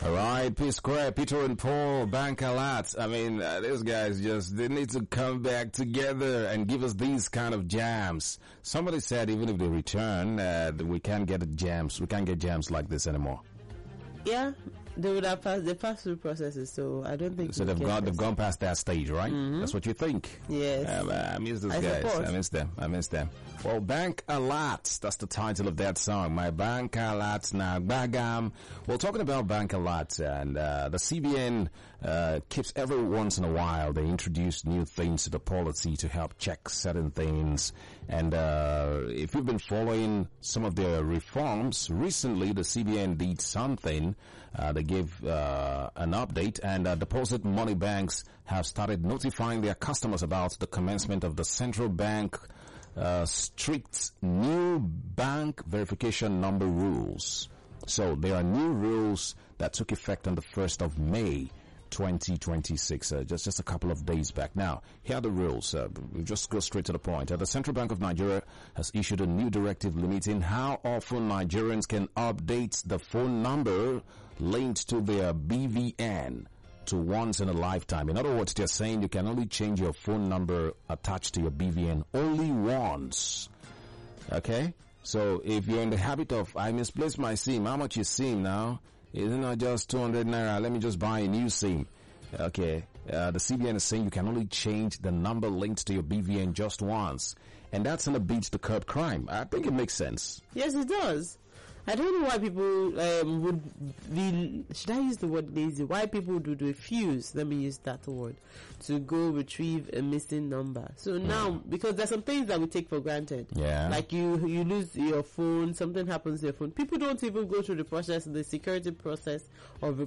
All right, P Square, Peter and Paul, Bank Alert. I mean, these guys they need to come back together and give us these kind of jams. Somebody said even if they return, we can't get jams. We can't get jams like this anymore. Yeah, they would have passed. They passed through processes, so I don't think. So they've gone past that stage, right? Mm-hmm. That's what you think. Yes. I miss those guys. Suppose. I miss them. Well, Bank Alert. That's the title of that song. My Bank Alert now bagam. Well, talking about Bank Alert, and the CBN keeps every once in a while they introduce new things to the policy to help check certain things. And if you've been following some of their reforms recently, the CBN did something. They gave an update, and deposit money banks have started notifying their customers about the commencement of the central bank strict new bank verification number rules. So there are new rules that took effect on the 1st of May 2026, just a couple of days back. Now, here are the rules. We'll just go straight to the point. The Central Bank of Nigeria has issued a new directive limiting how often Nigerians can update the phone number linked to their BVN to once in a lifetime. In other words, they're saying you can only change your phone number attached to your BVN only once. Okay? So if you're in the habit of, I misplaced my SIM, how much is SIM now? Isn't it just 200 naira? Let me just buy a new SIM. Okay. The CBN is saying you can only change the number linked to your BVN just once. And that's in a bid to curb crime. I think it makes sense. Yes, it does. I don't know why people would be, should I use the word lazy? Why people would refuse, let me use that word, to go retrieve a missing number. So now, because there's some things that we take for granted. Yeah. Like you lose your phone, something happens to your phone. People don't even go through the process, the security process of